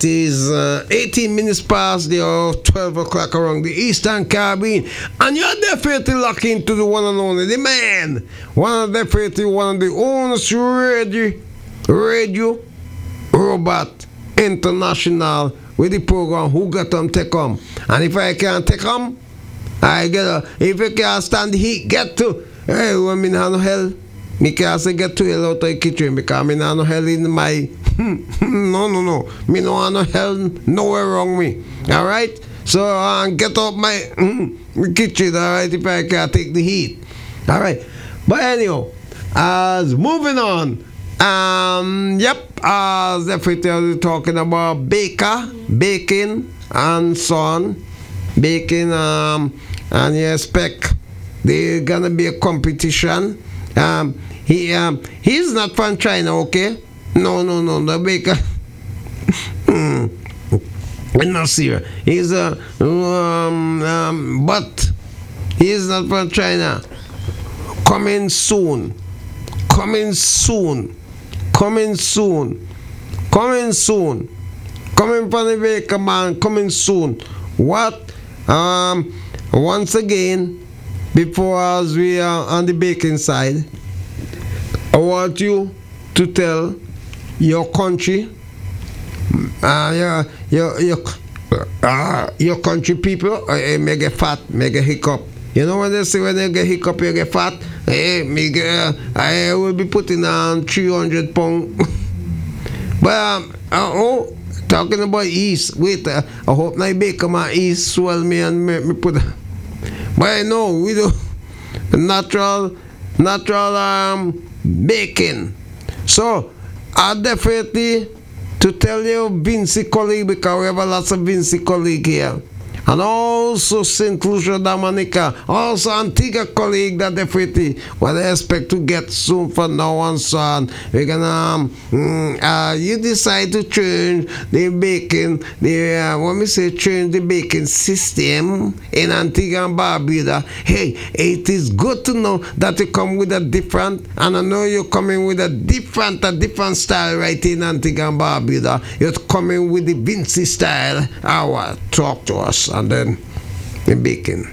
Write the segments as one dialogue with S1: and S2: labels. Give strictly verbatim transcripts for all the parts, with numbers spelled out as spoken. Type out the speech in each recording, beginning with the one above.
S1: It is uh, eighteen minutes past the hour of twelve o'clock around the Eastern Caribbean, and you're definitely locked into the one and only, the man, one of definitely one of the owners radio, radio Robot International with the program Who Got Them Take Them. And if I can't take them, I get a, if you can't stand the heat, get to, hey, well, me not no hell. Me can't say get to hell out of the kitchen because me not no hell in my, no, no, no. Me no want no hell nowhere wrong me. All right? So uh, get up my mm, kitchen, all right, if I can't take the heat. All right? But anyhow, as moving on, um, yep, as definitely I was talking about baker, baking, and so on. Baking, um, and you expect there's gonna be a competition. Um, he um, he's not from China, okay? No, no, no, the baker. hmm. I'm not serious. He's a uh, um, um, but he's not from China. Coming soon. Coming soon. Coming soon. Coming soon. Coming from the baker man. Coming soon. What? Um. Once again, before as we are on the baking side, I want you to tell your country, uh, your your your uh, your country people, uh, may get fat, may get hiccup. You know when they say when they get hiccup, you get fat. Hey, me get, uh, I will be putting on three hundred pound. But um, uh, oh, talking about East. Wait, uh, I hope my baker my East swell me and make me put. But I know we do natural, natural um baking. So I definitely to tell you Vinci colleague because we have a lots of Vinci colleague here. And also Saint Lucia Dominica, also Antigua colleague that definitely what I expect to get soon from now on so on. We're gonna um, mm, uh, you decide to change the baking, the uh, when we say change the baking system in Antigua and Barbuda. Hey, it is good to know that you come with a different, and I know you're coming with a different, a different style right in Antigua and Barbuda. You're coming with the Vinci style. Our talk to us. And then the baking.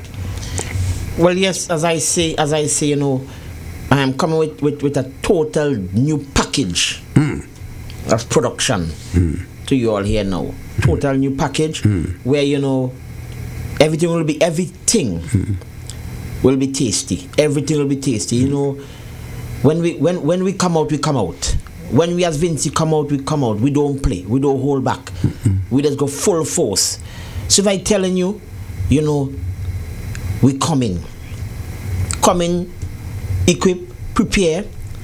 S2: Well, yes, as I say, as I say, you know, I am coming with, with, with a total new package mm. of production mm. to you all here now. Total new package mm. where, you know, everything will be, everything mm. will be tasty. Everything will be tasty. Mm. You know, when we when when we come out, we come out. When we as Vinci come out, we come out. We don't play. We don't hold back. Mm-mm. We just go full force. So if I telling you, you know, we coming, coming, equip, prepare,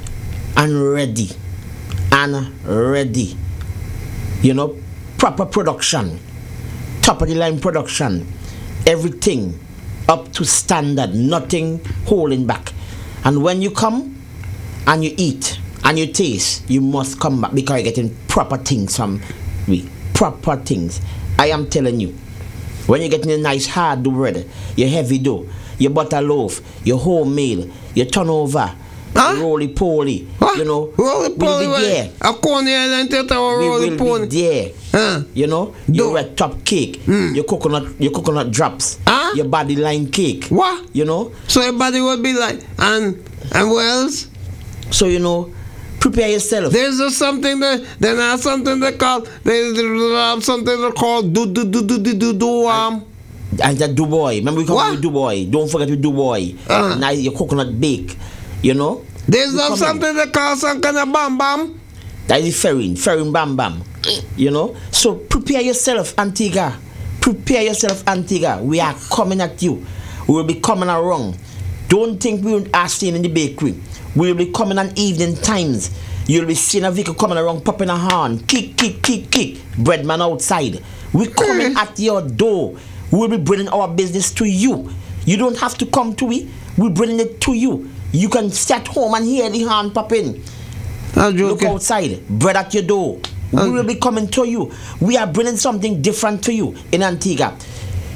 S2: and ready, and ready. You know, proper production, top of the line production, everything up to standard, nothing holding back. And when you come and you eat and you taste, you must come back because you're getting proper things from me, proper things. I am telling you. When you're getting a nice hard dough bread, your heavy dough, your butter loaf, your wholemeal, your turnover, huh? Your roly-poly, you know,
S1: roly-poly,
S2: we'll be there.
S1: A corny island, we
S2: will be there.
S1: Huh?
S2: You know, your red top cake, mm. your coconut, your coconut drops, huh? Your body line cake.
S1: What?
S2: You know?
S1: So your body will be like, and and what else?
S2: So you know, prepare yourself.
S1: There's just something that then there's something they call there's uh, something they call do do do do do do do um.
S2: And that do boy. Remember we come with do boy. Don't forget with do boy. Uh-huh. Now your coconut bake. You know.
S1: There's not something they call some kind of bam bam.
S2: That is ferrin, ferrin bam bam. You know. So prepare yourself, Antigua. Prepare yourself, Antigua. We are coming at you. We will be coming around. Don't think we are staying in the bakery. We will be coming on evening times. You'll be seeing a vehicle coming around, popping a horn, kick, kick, kick, kick. Breadman outside. We're coming at your door. We'll be bringing our business to you. You don't have to come to it. We're bringing it to you. You can stay at home and hear the horn popping. Look outside. Bread at your door. We will be coming to you. We are bringing something different to you in Antigua.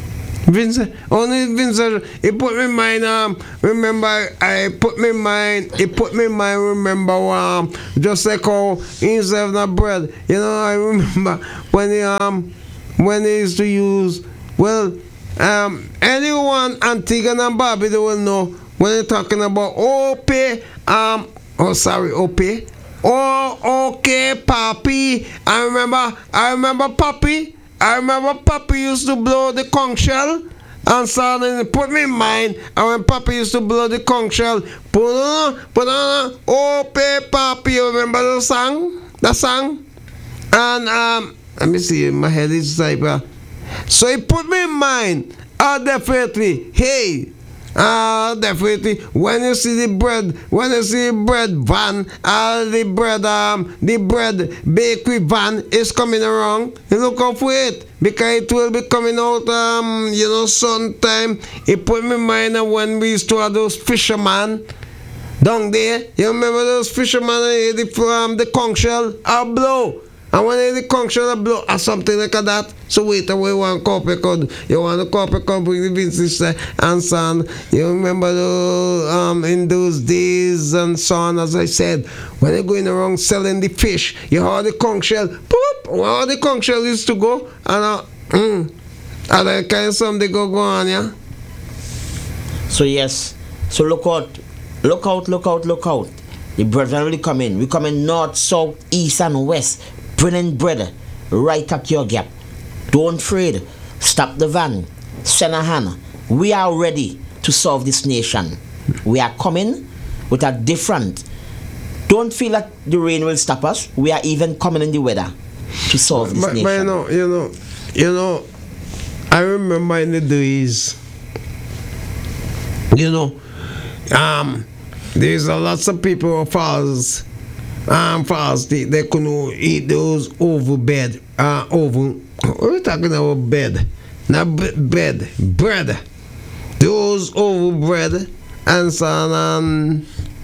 S1: Vincent, only Vincent, it put me in mind, um, remember, I put me in mind, it put me in mind, remember, um, just like how he served the bread, you know, I remember when he, um, when they used to use, well, um, anyone, Antigua and Barbuda, they will know, when they're talking about Ope, um, oh, sorry, Ope, oh, okay, Papi, I remember, I remember Papi, I remember Papi used to blow the conch shell, and so then it put me in mind, and when Papi used to blow the conch shell, put on, put on, Ope, Papi, you remember the song, the song, and, um, let me see, my head is like, uh, so it put me in mind, uh, definitely, hey, uh, definitely, when you see the bread, when you see the bread van, uh, the bread, um, the bread bakery van is coming around, you look out for it, because it will be coming out, um, you know, sometime. It put me in mind of when we used to have those fishermen down there. You remember those fishermen, uh, the, um, the conch shell, uh, blow. And when the conch shell blow or something like that, so wait away one copy code. You want a copy code with the Vince's and son. You remember the, um, in those days and so on, as I said, when they're going around selling the fish, you heard the conch shell, poop, where the conch shell used to go, and uh, mm, and then kind of something go, go on, yeah?
S2: So yes, so look out, look out, look out, look out. The brethren really come in. We come in north, south, east, and west. Bringing bread right at your gap. Don't afraid. Stop the van. Send a hand. We are ready to serve this nation. We are coming with a different. Don't feel that the rain will stop us. We are even coming in the weather to serve this
S1: but,
S2: nation.
S1: But you know, you know, you know, I remember in the days, you know, um, there's a lots of people who fathers. Um, fast, they, they couldn't eat those over bed, uh, over, what are we talking about bed? Not b- bed, bread. Those over bread, and so um,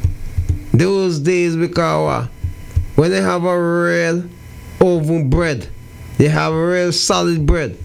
S1: those days because uh, when they have a real oven bread, they have a real solid bread.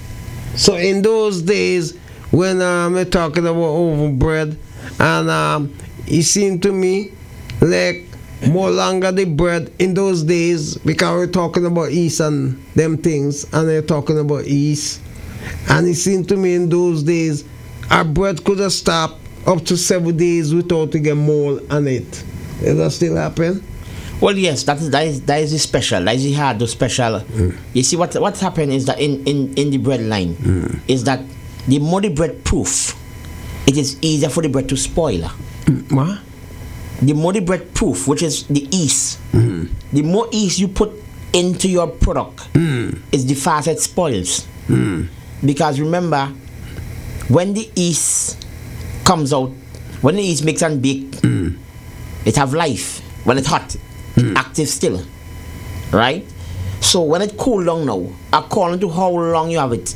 S1: So in those days, when um, they're talking about oven bread, and um, it seemed to me like more longer the bread in those days, because we're talking about East and them things, and they're talking about East, and it seemed to me in those days our bread could have stopped up to seven days without to get mold on it. Does that still happen?
S2: Well, yes, that is that is that is the special. That is the hard, the special. Mm. You see, what what happened is that in in in the bread line mm. is that the more the bread proof, it is easier for the bread to spoil.
S1: Mm. What?
S2: The more the bread proof, which is the yeast, mm. the more yeast you put into your product, mm. is the faster it spoils. Mm. Because remember, when the yeast comes out, when the yeast makes and bake, mm. it have life. When it's hot, mm. active still, right? So when it cool down now, according to how long you have it,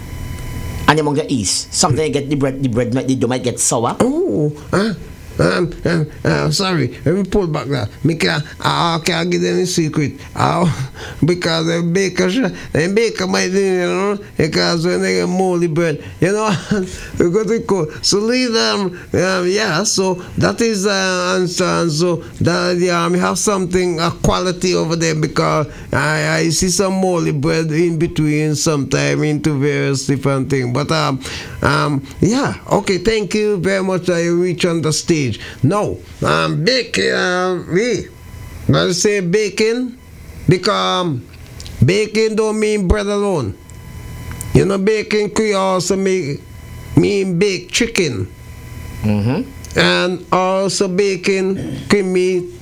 S2: and among the yeast, sometimes you get the bread, the bread, the dough might get sour.
S1: Oh, huh? Um, um, uh, sorry, let me pull back that. Because I, I can't give them a secret. Uh, because the baker, the baker might, you know, because when they get moldy bread, you know, because they go. So leave them, um, yeah, so that is, uh, and so, and so that, yeah, we have something, a quality over there, because I, I see some moldy bread in between sometime into various different things. But, um, um, yeah, okay, thank you very much. I reach on the stage. No, um, baking, uh, we, let's say baking, because um, baking don't mean bread alone. You know, baking could also make, mean bake chicken. Mm-hmm. And also baking could mean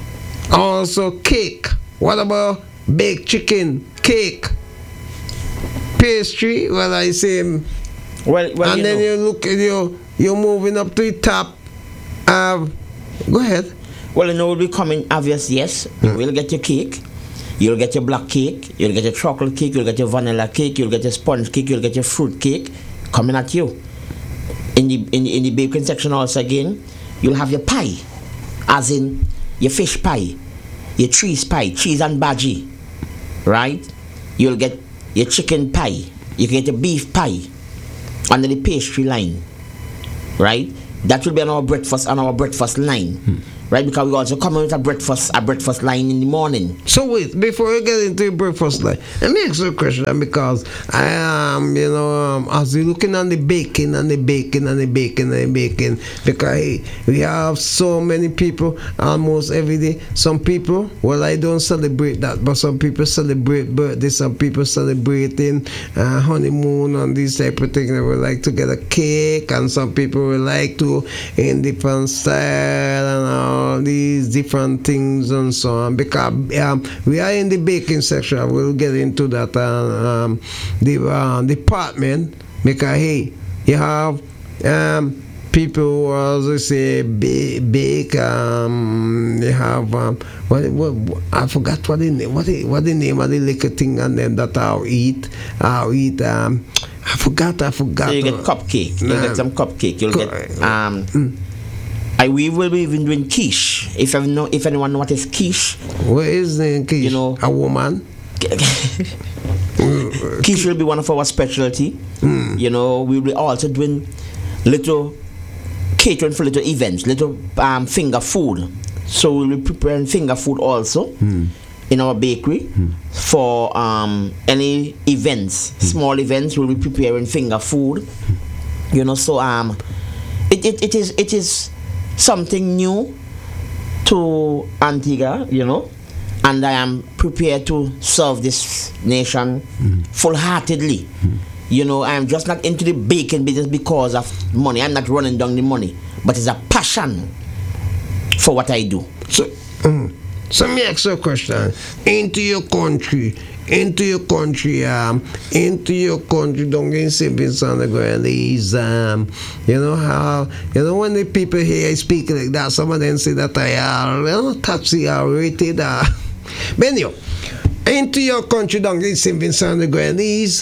S1: also cake. What about baked chicken, cake, pastry? Well, I say, well,
S2: well
S1: and
S2: you
S1: then
S2: know.
S1: you look at you, you're moving up to the top. Uh, go ahead.
S2: Well, you know, it will be coming obvious, yes. You will get your cake. You'll get your black cake. You'll get your chocolate cake. You'll get your vanilla cake. You'll get your sponge cake. You'll get your fruit cake coming at you. In the in the, in the baking section also again, you'll have your pie, as in your fish pie, your cheese pie, cheese and bhaji, right? You'll get your chicken pie. You can get your beef pie. under the pastry line, right? That will be on our breakfast on our breakfast line, hmm. right? Because we also come in with a breakfast a breakfast line in the morning.
S1: So wait, before we get into the breakfast line, let me ask you a question, because I am, you know, um, as you're looking on the baking and the baking and the baking and the baking, because hey, we have so many people almost every day. Some people, well, I don't celebrate that, but some people celebrate birthday, some people celebrating uh, honeymoon and these type of things. They would like to get a cake, and some people would like to in different style and all these different things and so on, because um, we are in the baking section. We'll get into that uh, um, the uh, department, because hey, you have um, people who, as I say, bake, bake um, they have um, what, what, I forgot what the name what the, what the name of the liquor thing and them that I'll eat I'll eat um I forgot, I forgot.
S2: So you get cupcake. You'll get some cupcake. You'll get um. Mm. I we will be even doing quiche. If I know, if anyone know what is quiche.
S1: What is the quiche?
S2: You know,
S1: a woman.
S2: Quiche will be one of our specialty. Mm. You know, we will be also doing little catering for little events, little um finger food. So we'll be preparing finger food also. Mm. In our bakery hmm. for um, any events, hmm. small events, we'll be preparing finger food. Hmm. You know, so um, it, it, it is it is something new to Antigua, you know, and I am prepared to serve this nation hmm. full-heartedly. Hmm. You know, I am just not into the baking business because of money. I'm not running down the money, but it's a passion for what I do.
S1: So. Mm. So me ask you a question. Into your country, into your country, um, into your country, don't get Saint Vincent and the Grenadines, um, you know how, you know when the people here speak like that, some of them say that I are, you know, taxi are rated, uh. But anyway, into your country, don't get Saint Vincent and the Grenadines,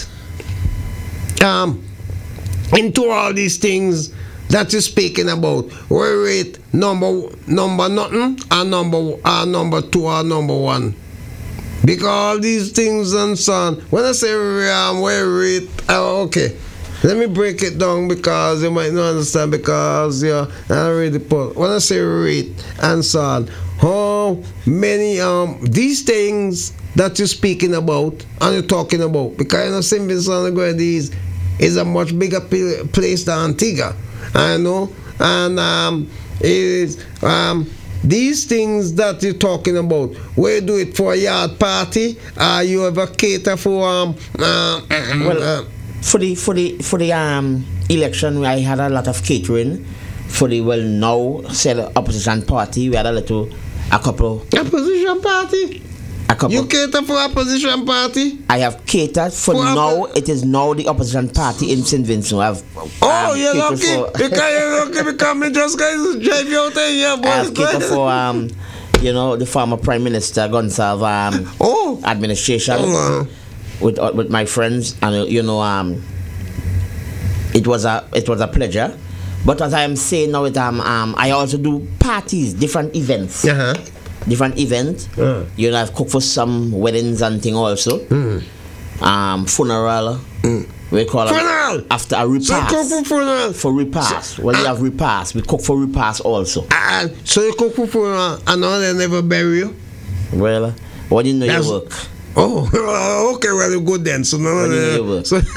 S1: um, into all these things that you're speaking about, we rate number number nothing and number uh, number two or number one, because all these things and so on. When I say um, we rate, uh, okay, let me break it down because you might not understand, because yeah, I read the post. When I say rate and so on, how many um these things that you're speaking about and you're talking about, because you know Saint Vincent and the Grenadines is a much bigger p- place than Antigua. I know, and um, is um, these things that you're talking about, where do it for a yard party? Are uh, you ever cater for um? Uh,
S2: well, uh, for the for the for the um election, I had a lot of catering. For the well now said opposition party, we had a little, a couple.
S1: Opposition party.
S2: A couple.
S1: You cater for opposition party?
S2: I have catered for, for now. Oppo- it is now the opposition party in Saint Vincent. I've
S1: oh, um, you're lucky for because you're lucky because me just guys drive you out here, boys.
S2: I have catered for um, you know, the former Prime Minister Gonsalves um
S1: oh
S2: administration
S1: oh, uh.
S2: with uh, with my friends, and uh, you know um, it was a it was a pleasure. But as I am saying now, it um um I also do parties, different events.
S1: Uh-huh.
S2: Different events. Uh. You know, I've cooked for some weddings and thing also. Mm. Um, funeral. Mm. We call
S1: funeral
S2: it after a repast.
S1: So you cook for funeral.
S2: For repast. So, well, uh, you have repast. We cook for repast also.
S1: Uh, so you cook for funeral and now they never bury you?
S2: Well, what do you know
S1: That's,
S2: your work?
S1: Oh, okay. Well, you good then. So no,
S2: what
S1: no,
S2: do you know your work? So,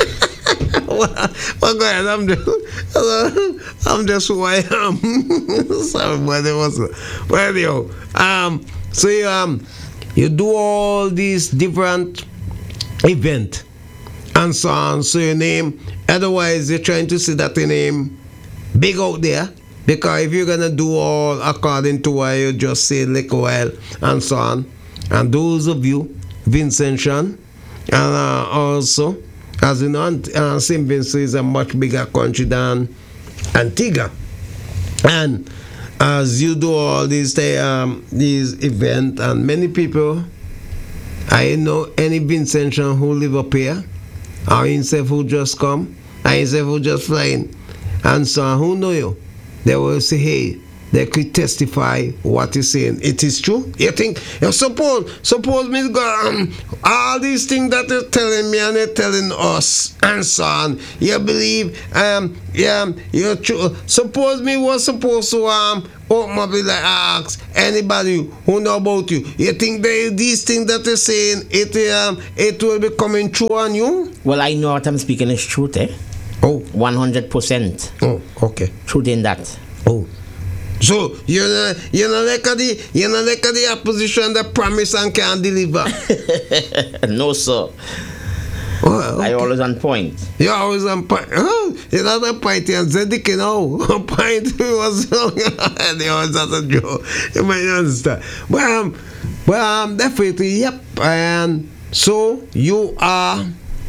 S1: well, well, go ahead. I'm just, I'm just who I am. Sorry, but it was. Well, yo, um, so you um, you do all these different events and so on. So your name, otherwise you're trying to see that your name big out there. Because if you're gonna do all according to what you just said like a while and so on, and those of you, Vincentian, and uh, also. As you know, uh, Saint Vincent is a much bigger country than Antigua, and as you do all these um, these events, and many people, I know any Vincentian who live up here, or himself who just come, or himself who just flying, and so on, who know you, they will say, hey, they could testify what he's saying. It is true. You think? You suppose, suppose me go um, all these things that they're telling me and they're telling us and so on. You believe? Um, yeah, you true. Suppose me was supposed to um open up like ask anybody who know about you. You think they these things that they're saying it um it will be coming true on you?
S2: Well, I know what I'm speaking is truth, eh?
S1: Oh,
S2: one hundred percent.
S1: Oh, okay.
S2: Truth in that.
S1: Oh. So you know you know like the you know like the opposition that promise and can't deliver.
S2: No, sir.
S1: Oh, okay.
S2: I always on point.
S1: You're always on point. Oh, you're not on point. And Zedek, you know, on point was they always had a joke. You might understand. But um, but um, definitely, yep. And so you are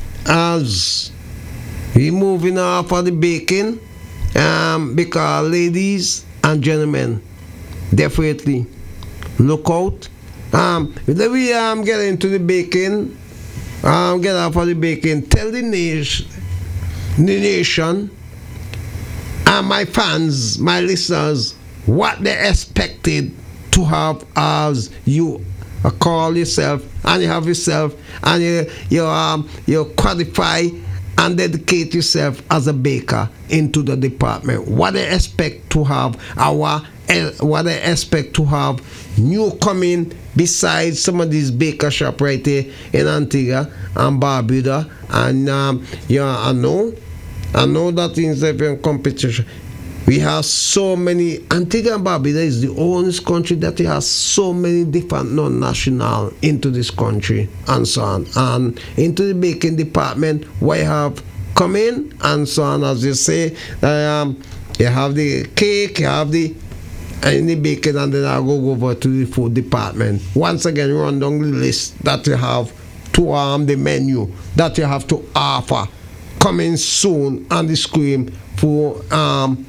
S1: as we moving off of the baking, um, because ladies and gentlemen, definitely look out. Um, then we um get into the baking. Um, get off of the baking. Tell the nation, the nation, and my fans, my listeners, what they expected to have as you uh, call yourself, and you have yourself, and you you um you qualify and dedicate yourself as a baker into the department. What they expect to have our what they expect to have new coming besides some of these baker shop right there in Antigua and Barbuda, and um, yeah, I know, I know that in the competition we have so many. Antigua and Barbuda is the only country that has so many different non-national into this country and so on, and into the baking department we have come in and so on, as you say. Um, you have the cake, you have the and the baking, and then I'll go over to the food department. Once again, run down the list that you have to um the menu that you have to offer coming soon on the screen for um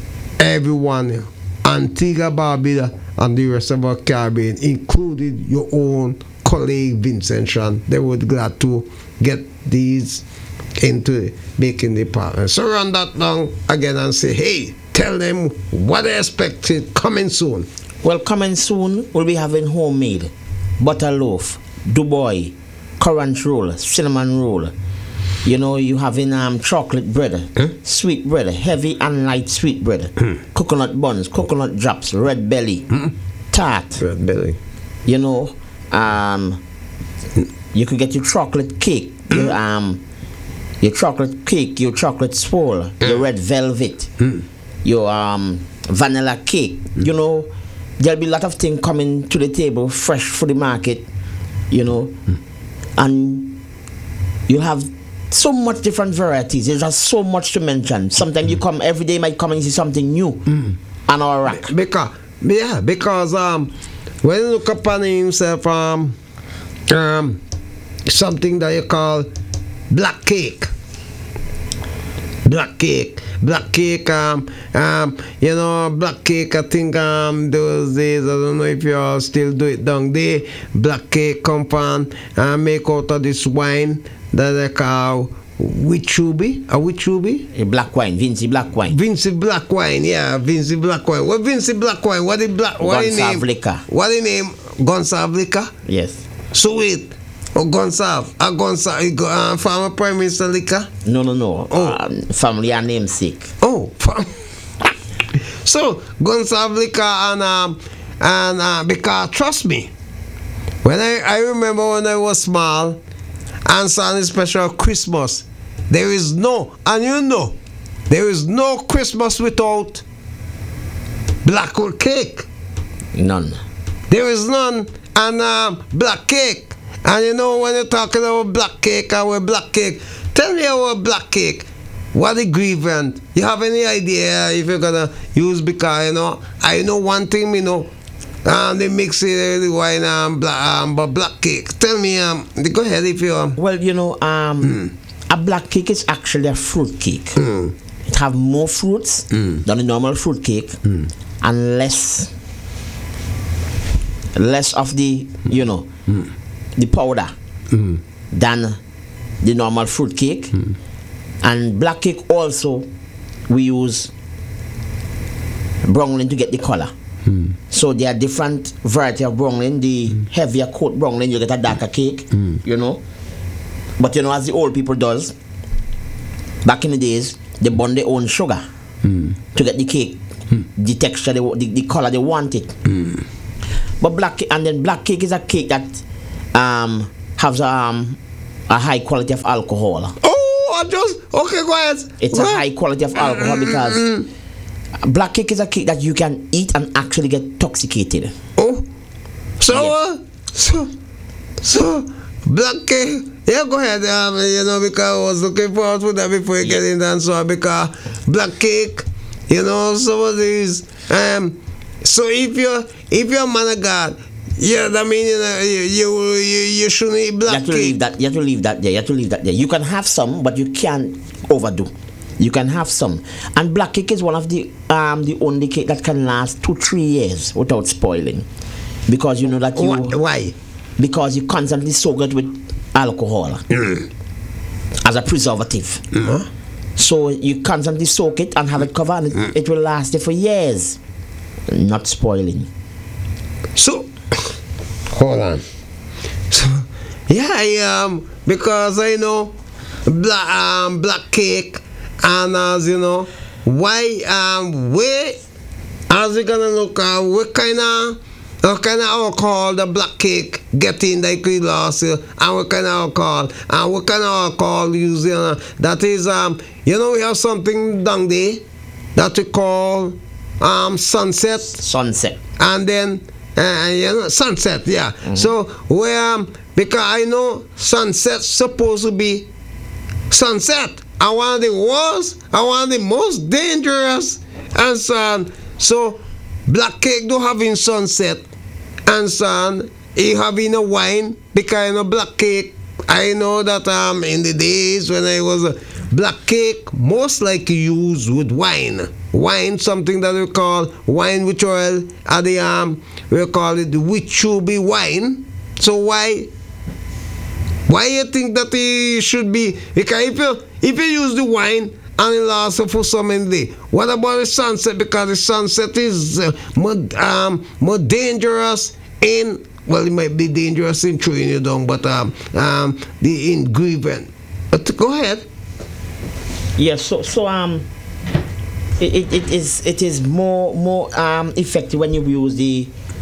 S1: everyone, Antigua, Barbuda, and the rest of our Caribbean, including your own colleague Vincent Shan. They would glad to get these into the baking department. So run that down again and say, hey, tell them what they expected coming soon.
S2: Well, coming soon, we'll be having homemade butter loaf, Dubai, currant roll, cinnamon roll. You know, you having um chocolate bread, hmm? sweet bread, heavy and light sweet bread, hmm. coconut buns, coconut drops, red belly, hmm. tart.
S1: Red belly.
S2: You know, um, you could get your chocolate cake, your um, your chocolate cake, your chocolate swirl, your red velvet. Your um, vanilla cake. Mm. You know, there'll be a lot of things coming to the table, fresh for the market, you know, mm. and you have so much different varieties. There's just so much to mention. Sometimes mm. you come every day, might come and see something new mm. on our rack.
S1: Because, yeah, because um, when you look upon himself, um, um, something that you call black cake. Black cake, black cake, um, um, you know, black cake, I think, um, those days, I don't know if you all still do it down there, black cake come from, uh, make out of this wine that they call Wichubi, a Wichubi?
S2: A black wine, Vinci black wine.
S1: Vinci black wine, yeah, Vinci black wine. What Vinci black wine? What the black, what the name?
S2: Gonsalve.
S1: What the name? Gonsalve?
S2: Yes.
S1: Sweet. Oh, Gonsalve. A Gonsalve, uh, former Prime Minister liquor?
S2: No, no, no.
S1: Oh.
S2: Um, family and namesake.
S1: Oh, fam- so Gonsalve liquor and um and uh, because trust me, when I, I remember when I was small and Sunday special Christmas, there is no, and you know, there is no Christmas without black cake.
S2: None.
S1: There is none, and um, black cake. And you know, when you're talking about black cake, our black cake, tell me about black cake. What ingredient? You have any idea if you're gonna use? Because you know, I know one thing, you know, um, they mix it with wine and black, um, but black cake. Tell me, um, go ahead if you. Um,
S2: well, you know, um, mm. a black cake is actually a fruit cake. Mm. It have more fruits mm. than a normal fruit cake, mm. and less, less of the, you know. Mm. the powder mm. than the normal fruit cake. Mm. And black cake also we use browning to get the color.
S1: Mm.
S2: So there are different variety of browning. The mm. heavier coat browning, you get a darker cake,
S1: mm.
S2: you know. But you know, as the old people does, back in the days, they burn their own sugar
S1: mm.
S2: to get the cake, mm. the texture, they, the, the color they want it.
S1: Mm.
S2: But black and then black cake is a cake that um has um a high quality of alcohol.
S1: Oh, I just okay, go ahead.
S2: It's
S1: what?
S2: a high quality of alcohol because
S1: mm.
S2: black cake is a cake that you can eat and actually get intoxicated.
S1: Oh, so
S2: Yes.
S1: uh, so so black cake. Yeah, go ahead. Um, you know, because I was looking forward to that before you get in there, and so because black cake, you know, some of these. Um, so if you're if you're a man of God, yeah, that means you know, you, you you you shouldn't eat
S2: You
S1: black
S2: have to
S1: cake.
S2: leave that. You have to leave that there. You have to leave that there. You can have some, but you can't overdo. You can have some, and black cake is one of the um the only cake that can last two three years without spoiling, because you know that you
S1: Wh- Why?
S2: because you constantly soak it with alcohol
S1: Mm.
S2: as a preservative.
S1: Mm.
S2: So you constantly soak it and have it covered, and it,
S1: Mm.
S2: it will last you for years, not spoiling.
S1: So, hold on. So, yeah, I, um, because I know black um black cake, and as you know, why um where as we gonna look uh, what kind of what kind of alcohol the black cake getting that we lost uh, and what kind of alcohol and what kind of alcohol using uh, that is um you know we have something down there that we call um sunset.
S2: Sunset.
S1: And then uh, you know sunset, yeah.
S2: Mm-hmm.
S1: So where um, because I know sunset supposed to be sunset. I want the worst, I want the most dangerous, and so on. So black cake do having sunset, and so on. He having a wine because you know black cake. I know that um in the days when I was a black cake most likely used with wine. Wine, something that we call wine with oil. At the um we call it the Wichubi wine. So why why you think that it should be? Because if you if you use the wine and it lasts for so many days, what about the sunset? Because the sunset is uh, more um more dangerous in, well, it might be dangerous in throwing you down, but um um the ingredient. But go ahead.
S2: Yes. So so um. It, it, it is it is more more um effective when you use the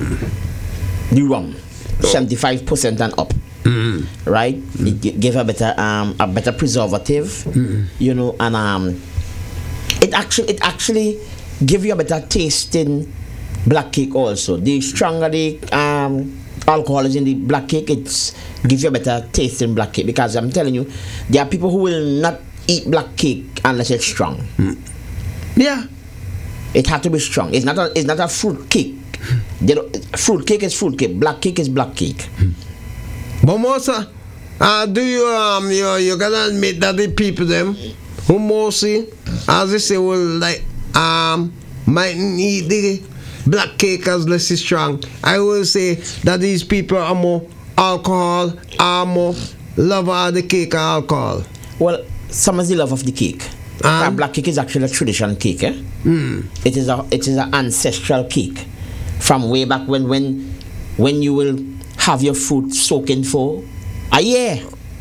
S2: the rum, seventy-five percent and up. Mm-hmm. Right? Mm-hmm. It gi- give a better um a better preservative, mm-hmm. you know, and um it actually it actually give you a better tasting black cake also. The stronger the um alcohol is in the black cake, it's give you a better tasting black cake, because I'm telling you, there are people who will not eat black cake unless it's strong. Mm.
S1: Yeah,
S2: it had to be strong. It's not a it's not a fruit cake. They don't, fruit cake is fruit cake. Black cake is black cake.
S1: But Mosa, uh, do you um you you gotta admit that the people them who mostly, as they say, will like um might eat the black cake as less is strong. I will say that these people are more alcohol, are more lover of the cake and alcohol.
S2: Well, some is the love of the cake.
S1: Um,
S2: black cake is actually a traditional cake. Eh?
S1: Mm.
S2: It is a it is an ancestral cake from way back when when when you will have your fruit soaking for a year.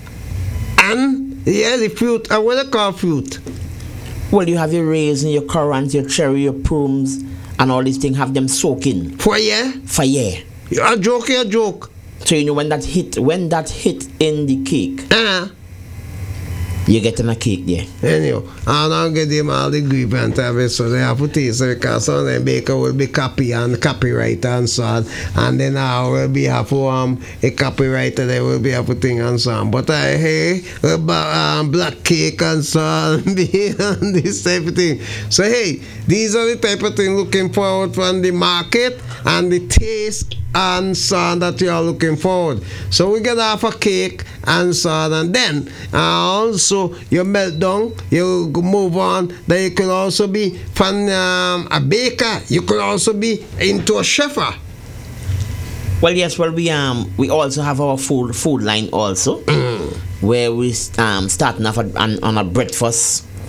S1: And yeah, the fruit. Uh, what they call fruit?
S2: Well, you have your raisin, your currants, your cherry, your plums, and all these things. Have them soaking
S1: for a year.
S2: For a year.
S1: A joke, a joke.
S2: So you know when that hit when that hit in the cake.
S1: Uh
S2: You're getting a cake there.
S1: Anyhow, I don't get them all the grievance of it, so they have to taste it, because some of them baker will be copy and copyright and so on, and then I will be have to um a copywriter, they will be have to thing and so on. But I hey about um, black cake and so on, this type of thing. So hey, these are the type of thing looking forward from the market and the taste and so on that you are looking forward. So we get off a cake and so on, and then uh, also you melt down, you move on. Then you could also be from um, a baker. You could also be into a chef.
S2: Well, yes. Well, we um we also have our food food line also, mm. where we um starting off on, on a breakfast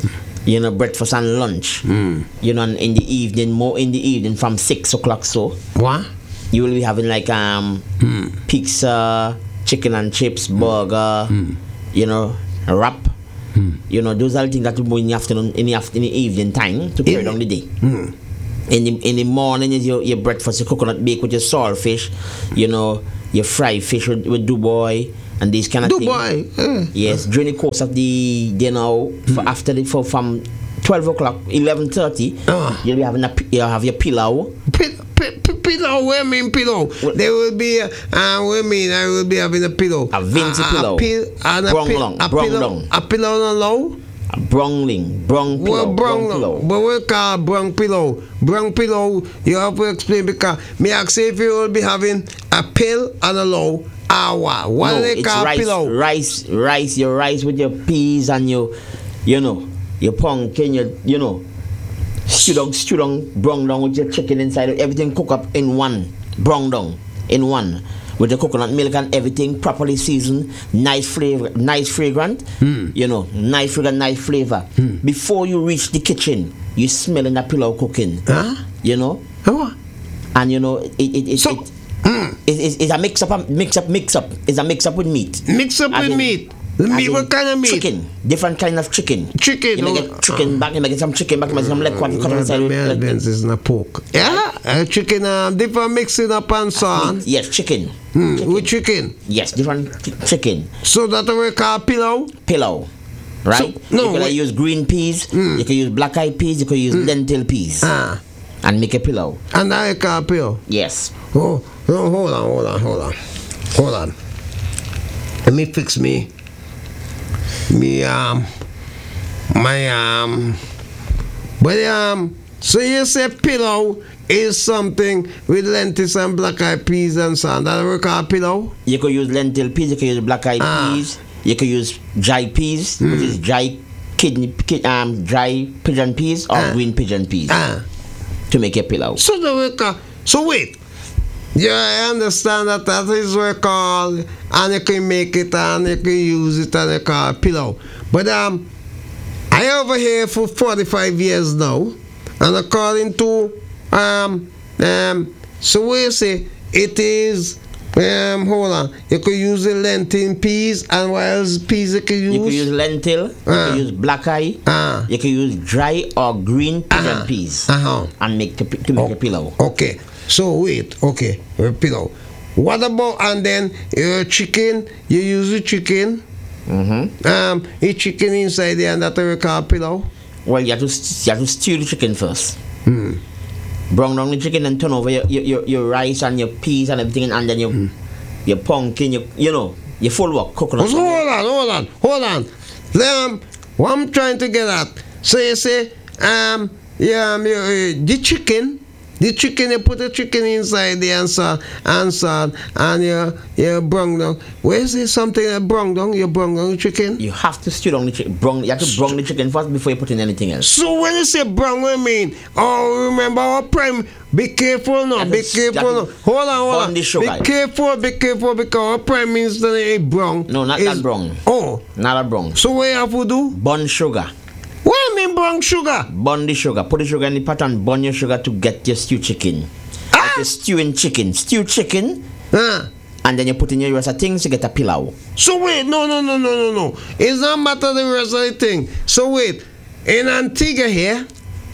S2: you know, breakfast and lunch.
S1: Mm.
S2: You know, and in the evening, more in the evening from six o'clock. So
S1: What?
S2: you will be having like um
S1: Mm.
S2: pizza, chicken and chips, burger,
S1: Mm.
S2: you know, wrap.
S1: Mm.
S2: You know, those are the things that you do in the afternoon, in the afternoon, in the evening time to carry
S1: In-
S2: down the day.
S1: Mm.
S2: In the in the morning is your, your breakfast, your coconut bake with your saltfish, you know, your fried fish with, with Dubai and these kind of things.
S1: Dubai. eh.
S2: Yes, during the course of the you know for after the for from twelve o'clock, eleven thirty,
S1: Ah.
S2: you'll be having a pi- you'll have your pilau.
S1: Pi- pi- pi- Pillow, what I mean pillow?
S2: Well-
S1: There will be, uh, what I mean, I will be having a pillow.
S2: A Vinci
S1: a,
S2: pillow.
S1: A, pill, and a,
S2: Brong
S1: pill,
S2: long,
S1: a
S2: brong
S1: pillow.
S2: long.
S1: A pillow on low?
S2: A brongling, brong
S1: Well,
S2: pillow,
S1: brong
S2: brong pillow.
S1: But we call brong pillow. Brong pillow, you have to explain because me ask if you will be having a pill and a low. Ah, what? What
S2: No,
S1: do they
S2: it's
S1: call
S2: rice,
S1: pillow?
S2: rice, rice. Your rice with your peas and your, you know, your pumpkin. Your, you know, stew down, stew down, brong down with your chicken inside. Everything cook up in one, brong down in one. With the coconut milk and everything properly seasoned, nice flavor, nice fragrant,
S1: Hmm.
S2: you know, nice fragrant, nice flavor. Before you reach the kitchen, you smelling that pillow cooking,
S1: Huh?
S2: you know,
S1: What?
S2: and you know it it it,
S1: So,
S2: it,
S1: mm,
S2: it, it's, it's a mix up, mix up, mix up. It's a mix up with meat.
S1: mix up
S2: As
S1: with
S2: in-
S1: meat. The
S2: as
S1: meat,
S2: in
S1: what kind of meat?
S2: Chicken, different kind of chicken.
S1: Chicken.
S2: You may
S1: oh,
S2: get chicken back, you may get some chicken back, you may get some leg quarter cut inside.
S1: Uh,
S2: with-
S1: Benz is not pork. Yeah, uh, chicken, um, different mixing up and so on.
S2: Yes, chicken.
S1: Hmm,
S2: Chicken.
S1: with chicken.
S2: Yes, different chi- chicken.
S1: So that we call pillow.
S2: Pillow. Right?
S1: So- no,
S2: you can
S1: wait.
S2: use green peas, you can use black eyed peas, you can use lentil peas.
S1: Ah,
S2: And make a pillow.
S1: and I call pillow.
S2: Yes.
S1: Oh, no, hold on, hold on, hold on, hold on. Let me fix me, me um, my um, but um, so you say pillow is something with lentils and black eyed peas and so on. That we call pillow.
S2: You can use lentil peas, you can use black eyed
S1: Ah.
S2: peas, you can use dry peas, which is dry kidney, ki- um, dry pigeon peas or
S1: Ah.
S2: green pigeon peas
S1: Ah,
S2: to make a pillow.
S1: so that we call. So wait. Yeah, I understand that that is what we call, and you can make it and you can use it and you call pillow. But um, I over here for forty-five years now, and according to um um, so we say it is um hold on, you could use the lentil peas and what else peas you can use?
S2: You can use lentil, you
S1: Ah.
S2: can use black eye,
S1: Ah.
S2: you can use dry or green pigeon
S1: Uh-huh.
S2: peas
S1: Uh-huh.
S2: and make to, to make
S1: Oh.
S2: a pillow.
S1: Okay, so wait, okay, a pillow. What about and then uh, chicken? You use the chicken.
S2: Mm-hmm.
S1: Um, a chicken inside there, and that we call pillow.
S2: Well, you have to st- you have to stew the chicken first.
S1: Hmm.
S2: Brown down the chicken and turn over your, your, your, your rice and your peas and everything, and then your your pumpkin, your, you know, your full work coconut.
S1: So hold on, hold on, hold on. Um, what I'm trying to get at. So you say, um, yeah, um, you, uh, the chicken, the chicken, you put the chicken inside the answer, answer, and you you brung down. Where is it something that brung down? You brung down the chicken.
S2: You have to stew down the chicken. Brown, you have to brown the chicken first before you put in anything else.
S1: So when you say brung, what I mean? Oh, remember our prime. Be careful now.
S2: That
S1: Be
S2: is-
S1: careful
S2: that
S1: now.
S2: is
S1: Hold on, hold
S2: burn
S1: on.
S2: the sugar.
S1: Be careful, be careful, because our prime minister ain't brung.
S2: No, not that brung.
S1: Oh,
S2: Not a brown.
S1: so what you have to do?
S2: Burn sugar.
S1: What do you mean brown sugar?
S2: Burn the sugar. Put the sugar in the pot and burn your sugar to get your stew chicken.
S1: Ah!
S2: Like your stewing chicken. Stew chicken,
S1: Ah.
S2: and then you put in your rest of things to get a pilau.
S1: So wait, no, no, no, no, no, no. It's not matter the rest of the thing. So wait, in Antigua here,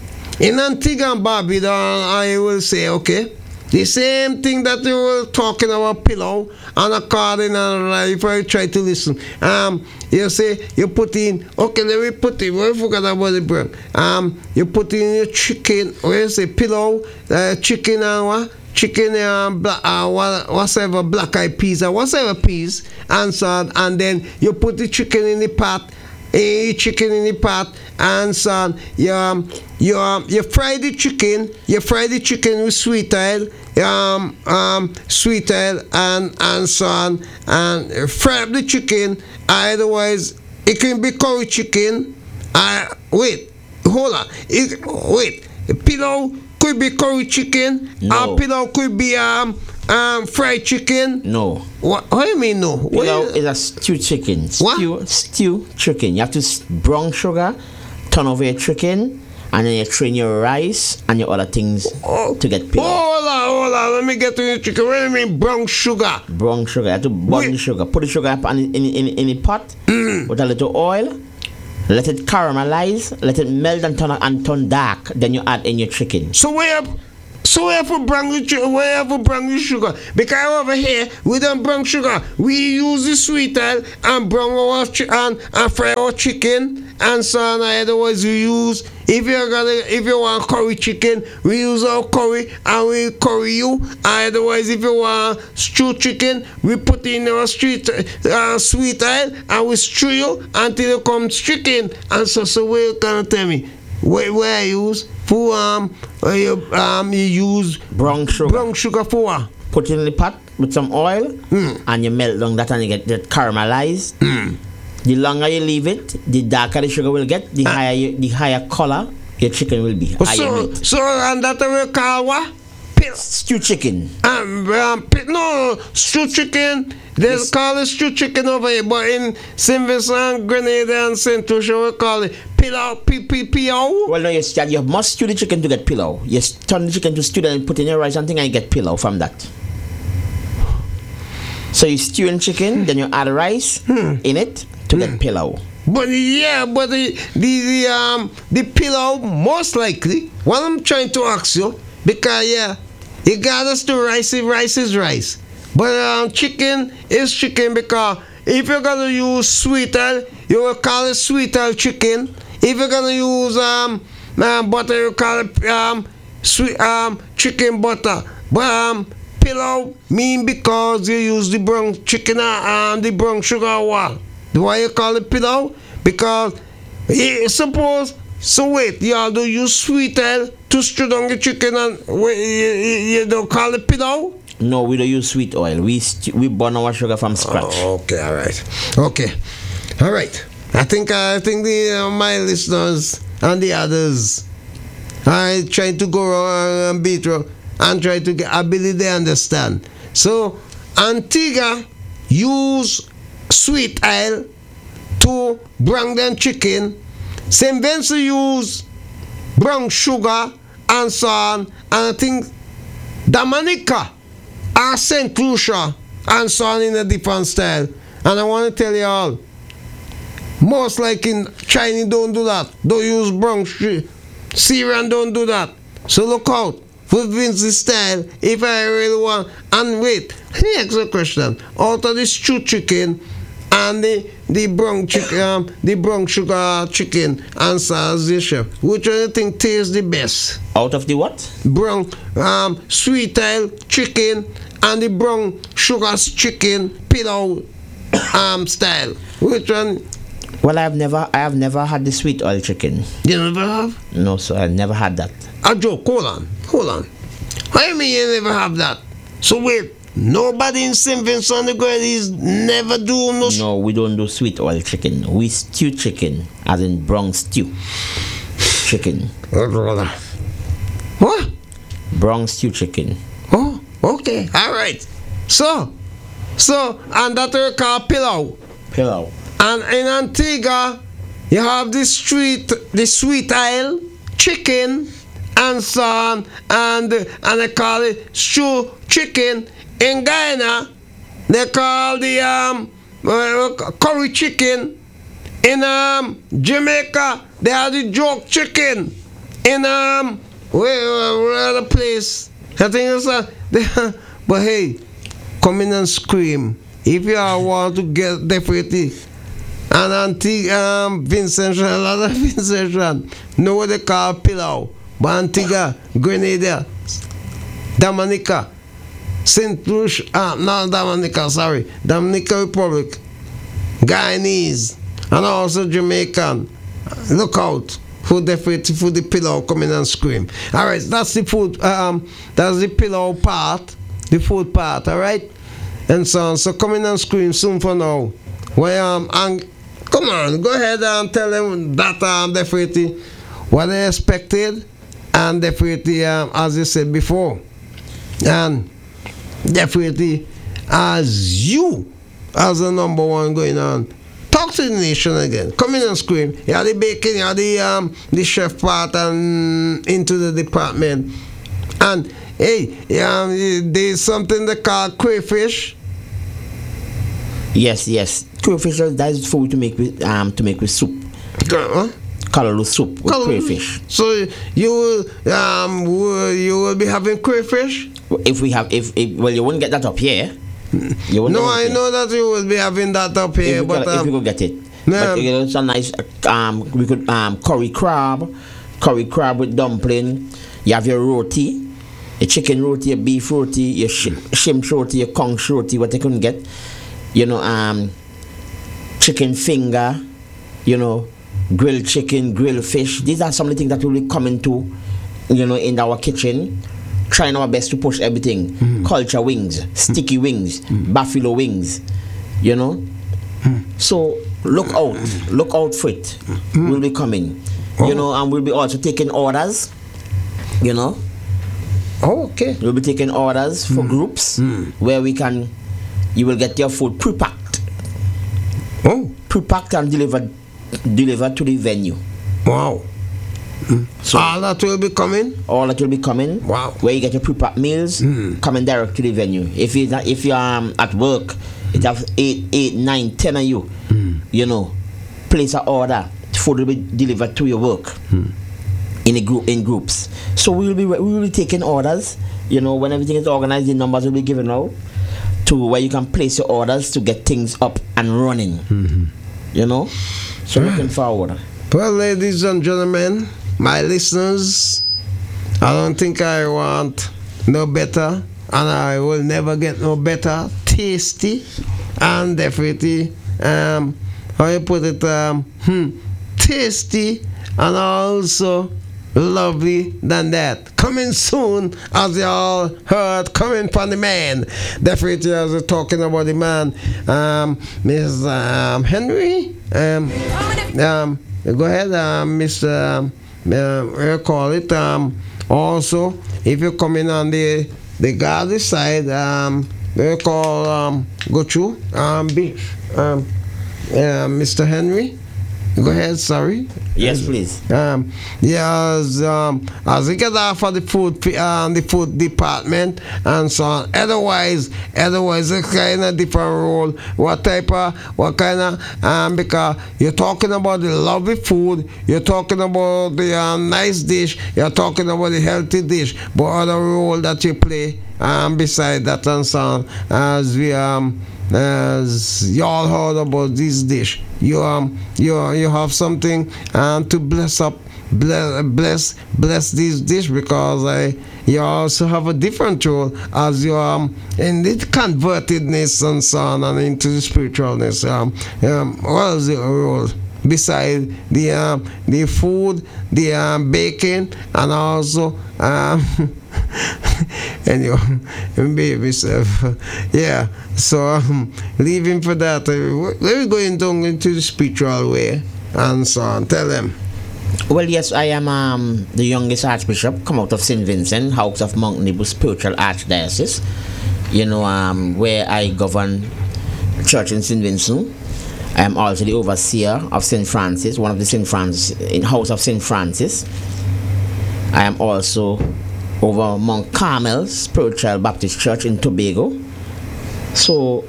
S1: in Antigua and Barbuda, I will say, okay, the same thing that you were talking about pillow and according and uh, if I try to listen, um, you say you put in, okay, let me put in, we forgot about the brand. Um, you put in your chicken, where you say pillow, uh, chicken and what? Chicken and black, uh, what- whatever black eyed peas or whatever peas and so on, and then you put the chicken in the pot, a chicken in the pot and so on. You um, you um, you fry the chicken, you fry the chicken with sweet oil, um um sweet oil and and so on, and fry up the chicken. Otherwise, it can be curry chicken. Uh, wait, hold on. It, wait, pillow could be curry chicken.
S2: No.
S1: Or pillow could be um um fried chicken.
S2: No.
S1: What? What do you mean no? What
S2: Pilau
S1: you-
S2: is a stew chicken.
S1: What?
S2: Stew, stew chicken. You have to s- brown sugar turn over your chicken, and then you train your rice and your other things
S1: Oh,
S2: to get pilau.
S1: Hold on, hold on. Let me get to the chicken. What do you mean brown sugar?
S2: Brown sugar. You have to burn the sugar. Put the sugar up in in in, in a pot
S1: Mm.
S2: with a little oil. Let it caramelize. Let it melt and turn and turn dark. Then you add in your chicken.
S1: So we have, so we have to bring the sugar. We have to bring the sugar because over here we don't bring sugar. We use the sweet oil and bring our chi- and, and fry our chicken and so on. Otherwise we use if you got if you want curry chicken, we use our curry and we curry you. And otherwise if you want stew chicken, we put in our street uh, sweet oil and we stew you until it comes chicken. And so so we gonna tell me where where I use. For um, uh, you, um, you use
S2: Brown sugar.
S1: brown sugar for what?
S2: Put it in the pot with some oil,
S1: Mm.
S2: and you melt down that and you get that caramelized.
S1: Mm.
S2: The longer you leave it, the darker the sugar will get. The
S1: Ah.
S2: higher you, the higher color your chicken will be. Higher
S1: So,
S2: meat.
S1: so and that we call what? Pil-
S2: Stew chicken.
S1: um, um, pil- no, stew chicken. They
S2: Yes.
S1: call it stew chicken over here, but in Saint Vincent, Grenada, and Saint Lucia, we call it pilau, p p p o.
S2: Well, no, you, st- you must stew the chicken to get pilau. You s- turn the chicken to stew and put in your rice and thing and you get pilau from that. So you stew in chicken, then you add rice in it to get pilau.
S1: But yeah, but the the, the um the pilau most likely. What I'm trying to ask you, because yeah, you got us to rice. Rice is rice, but um chicken is chicken because if you're gonna use sweet oil, you will call it sweet oil chicken. If you're gonna use um, um butter, you call it um sweet um chicken butter. But um pilau mean because you use the brown chicken and um, the brown sugar or what? Why you call it pilau? Because eh, suppose so wait, y'all do use sweet oil to stew down the chicken and wait, you, you, you don't call it pilau?
S2: No, we don't use sweet oil. We st- we burn our sugar from scratch.
S1: Oh, okay, all right, okay, all right. I think I think the uh, my listeners and the others are trying to go around and beat around and try to get. I believe they understand. So Antigua use sweet oil to brown them chicken. Saint Vincent use brown sugar and so on. And I think Dominica or Saint Lucia and so on in a different style. And I want to tell you all, most like in China don't do that. Don't use brown sugar. Syrian don't do that. So look out for Vince's style if I really want. And wait, let me ask you a question. Out of the stew chicken and the the brown chicken, um, the brown sugar chicken and salsiccia, which one do you think tastes the best?
S2: Out of the what?
S1: Brown um, sweet oil chicken and the brown sugar chicken pilau um, style. Which one?
S2: Well, I've never I have never had the sweet oil chicken.
S1: You never have?
S2: No, so I never had that.
S1: A joke, hold on, hold on. What do you mean you never have that? So wait, nobody in Saint Vincent the Grenadines never do no.
S2: No, we don't do sweet oil chicken. We stew chicken, as in brown stew chicken.
S1: Oh, brother. What?
S2: Brown stew chicken.
S1: Oh, okay, all right. So, so and that we call pilau.
S2: Pilau.
S1: And in Antigua, you have the sweet, the sweet oil chicken and so on, and and they call it stew chicken. In Guyana, they call the um uh, curry chicken. In um Jamaica, they have the jerk chicken. In um where where other place? I think it's uh, but hey, come in and scream if you all want to get definitely. And Antigua, um, Vincent, a lot of Vincent, know what they call pilau. But Antigua, Grenada, Dominica, Saint Lucia, ah, not Dominica, sorry, Dominica Republic, Guyanese, and also Jamaican. Look out for the for the pilau coming and scream. All right, that's the food. Um, that's the pilau part, the food part. All right, and so on. So come in and scream soon for now. Well, um, and come on, go ahead and tell them that um, definitely what they expected, and definitely um, as you said before, and definitely as you as the number one going on, talk talk to the nation again. Come in and scream. You have the baking, you have the um the chef part and into the department. And hey, um, there's something they call crayfish.
S2: Yes, yes. Crayfish, that is food to make with um to make with soup.
S1: Huh?
S2: Callaloo soup with
S1: Callaloo.
S2: crayfish.
S1: So you will um will, you will be having crayfish?
S2: If we have, if, if well, you won't get that up here. You won't
S1: No,
S2: get
S1: I
S2: here.
S1: know that you will be having that up here,
S2: If you,
S1: but
S2: can, if
S1: um,
S2: you could get it.
S1: yeah.
S2: But you know, it's a nice um we could um curry crab, curry crab with dumpling. You have your roti, your chicken roti, your beef roti, your sh- shrimp roti, your conch roti, what you couldn't get. You know, um chicken finger, you know, grilled chicken, grilled fish. These are some of the things that will be coming to, you know, in our kitchen. Trying our best to push everything. Mm. Culture wings, sticky wings, mm. buffalo wings, you know. Mm. So look out, look out for it. Mm. We'll be coming, oh. you know, and we'll be also taking orders, you know.
S1: Oh, okay.
S2: We'll be taking orders for mm. groups mm. where we can, you will get your food pre-packed.
S1: Oh.
S2: Pre-packed and delivered, delivered to the venue.
S1: Wow. Mm. So all that will be coming.
S2: All that will be coming.
S1: Wow.
S2: Where you get your pre-packed meals, mm. coming direct to the venue. If you if you um at work, it have eight, eight, nine, ten of you. Mm. You know, place an order. Food will be delivered to your work. Mm. In a group, in groups. So we will be we will be taking orders. You know, when everything is organized, the numbers will be given out to where you can place your orders to get things up and running. Mm-hmm. You know, so mm. looking forward.
S1: Well, ladies and gentlemen, my listeners, I don't think I want no better, and I will never get no better, tasty, and definitely, um, how you put it, um, hmm, tasty, and also lovely than that. Coming soon, as you all heard, coming from the man. Definitely, as we're talking about the man, um, Miss Um, Henry, um, um, go ahead, um, Mister Um, Uh, we'll call it. Um, also, if you come in on the the garden side, um, we'll call um, go through um, beach. Um, uh, Mister Henry, go ahead. Sorry.
S2: Yes, please.
S1: Um, yes, um, as we get off of the food, um, the food department and so on. Otherwise, otherwise, it's kind of different role. What type of, what kind of, um, because you're talking about the lovely food, you're talking about the um, nice dish, you're talking about the healthy dish, but other role that you play, um, beside that and so on, as we um. As y'all heard about this dish, you um you you have something um to bless up, bless bless bless this dish, because I you also have a different role as you um in the convertedness and so on and into the spiritualness. Um, um what is the role beside the um the food, the um baking, and also um. and you behave yourself. Yeah, so um, leaving for that, uh, let me go into, into the spiritual way and so on. Tell them.
S2: Well, yes, I am um, the youngest archbishop, come out of Saint Vincent, House of Mount Nebo Spiritual Archdiocese, you know, um, where I govern church in Saint Vincent. I am also the overseer of Saint Francis, one of the Saint Francis, in House of Saint Francis. I am also over Mount Carmel Spiritual Baptist Church in Tobago. So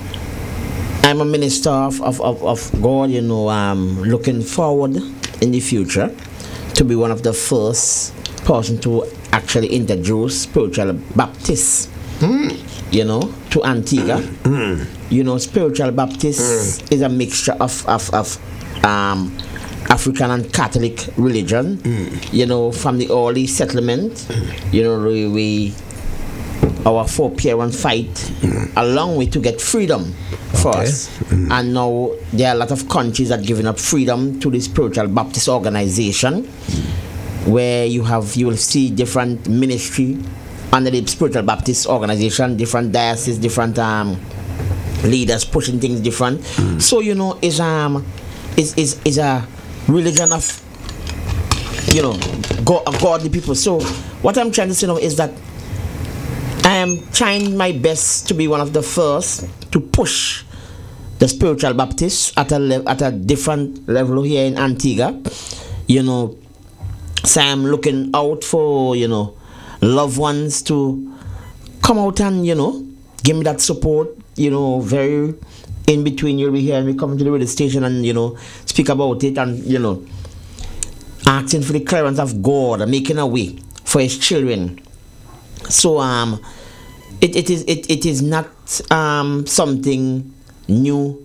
S2: I'm a minister of, of, of, of God, you know, um, looking forward in the future to be one of the first person to actually introduce spiritual Baptists, mm. you know, to Antigua. Mm. You know, spiritual Baptist mm. is a mixture of, of, of um, African and Catholic religion, mm. you know, from the early settlement, mm. you know, we, we our foreparents fight mm. a long way to get freedom for okay. us. Mm. And now there are a lot of countries that are giving up freedom to the spiritual Baptist organization, mm. where you have, you will see different ministry under the spiritual Baptist organization, different dioceses, different um, leaders pushing things different. Mm. So, you know, it's, um, it's, it's, it's a religion of, you know, God, godly people. So what I'm trying to say now is that I am trying my best to be one of the first to push the spiritual Baptists at a le- at a different level here in Antigua. You know, so I'm looking out for, you know, loved ones to come out and, you know, give me that support. You know, very in between, you'll be here and we come to the radio station and, you know, speak about it and, you know, asking for the clearance of God and making a way for his children. So um it, it is it, it is not um something new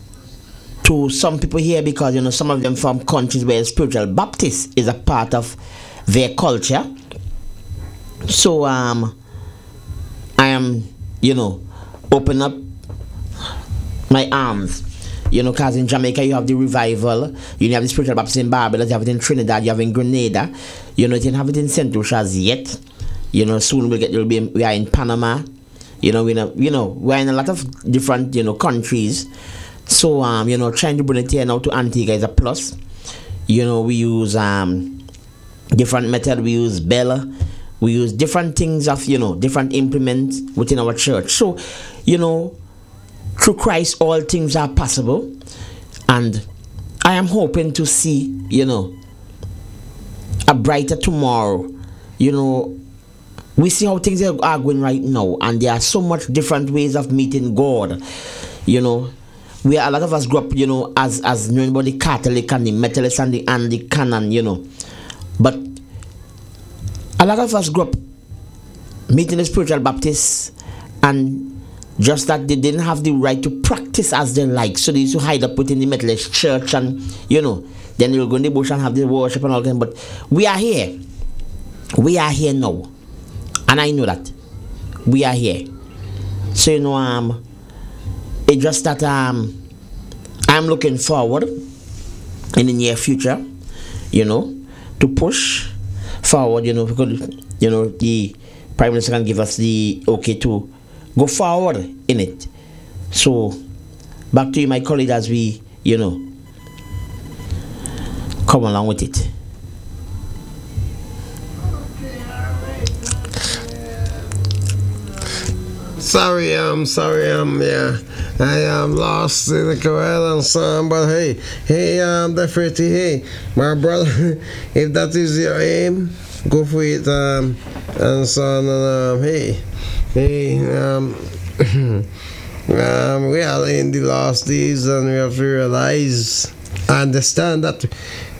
S2: to some people here, because, you know, some of them from countries where spiritual Baptist is a part of their culture. So um I am, you know, open up my arms, you know, because in Jamaica you have the revival, you have the spiritual Baptist in Barbados, you have it in Trinidad, you have it in Grenada, you know, you didn't have it in Saint Lucia as yet. You know, soon we'll get, we'll be in, we are in Panama, you know, we know, you know, we're in a lot of different, you know, countries. So um, you know, trying to bring it here now to Antigua is a plus. You know, we use um different method, we use bell, we use different things of, you know, different implements within our church. So, you know, through Christ all things are possible, and I am hoping to see, you know, a brighter tomorrow. You know, we see how things are going right now, and there are so much different ways of meeting God. You know, we are, a lot of us grew up, you know, as as knowing about the Catholic and the Methodist and the Anglican, and, you know, but a lot of us grew up meeting the spiritual Baptists, and just that they didn't have the right to practice as they like, so they used to hide up within the Methodist church, and, you know, then they'll go in the bush and have the worship and all that. But we are here, we are here now, and I know that we are here. So, you know, um, it's just that um, I'm looking forward in the near future, you know, to push forward, you know, because, you know, the Prime Minister can give us the okay to go forward in it. So, back to you, my colleague, as we, you know, come along with it.
S1: Sorry, I'm sorry, I'm yeah, I am lost in the corral and son, but hey, hey, um, definitely, hey, my brother, if that is your aim, go for it, um, and son, and um, hey, hey, um, um, we are in the last days, and we have to realize, understand that